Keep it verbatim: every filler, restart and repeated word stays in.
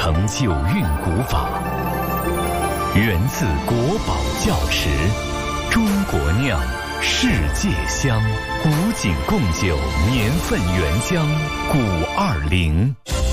承九韵古法，源自国宝窖池，中国酿，世界香，古井贡酒年份原浆，古二零。